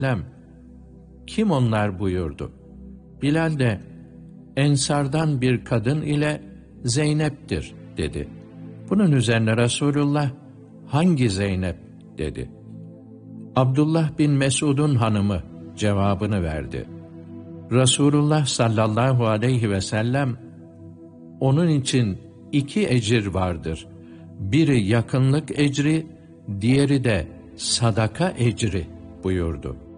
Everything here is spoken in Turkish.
sellem, kim onlar buyurdu. Bilal de, Ensardan bir kadın ile Zeynep'tir dedi. Bunun üzerine Resulullah, hangi Zeynep dedi. Abdullah bin Mesud'un hanımı cevabını verdi. Resulullah sallallahu aleyhi ve sellem, onun için 2 ecir vardır. Biri yakınlık ecri, diğeri de sadaka ecri buyurdu.